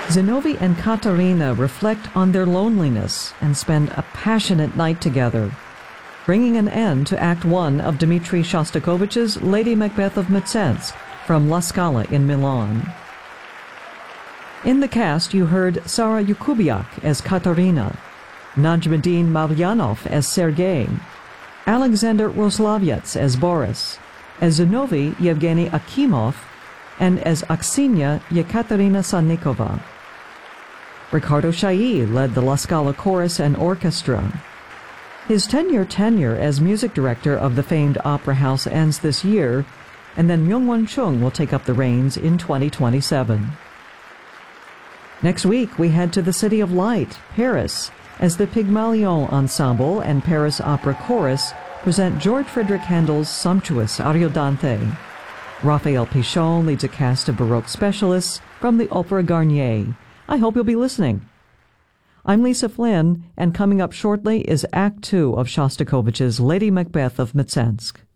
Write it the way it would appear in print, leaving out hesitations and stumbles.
Zinovy and Katarina reflect on their loneliness and spend a passionate night together, bringing an end to Act One of Dmitri Shostakovich's Lady Macbeth of Mtsensk from La Scala in Milan. In the cast, you heard Sara Yakubiak as Katarina, Najmuddin Maryanov as Sergei, Alexander Roslovyets as Boris, as Zinovy Yevgeny Akimov, and as Aksiniya Yekaterina Sannikova. Ricardo Chailly led the La Scala Chorus and Orchestra. His 10-year tenure as music director of the famed Opera House ends this year, and then Myung-Won Chung will take up the reins in 2027. Next week, we head to the City of Light, Paris, as the Pygmalion Ensemble and Paris Opera Chorus present George Frideric Handel's sumptuous Ariodante. Raphael Pichon leads a cast of Baroque specialists from the Opera Garnier. I hope you'll be listening. I'm Lisa Flynn, and coming up shortly is Act Two of Shostakovich's Lady Macbeth of Mtsensk.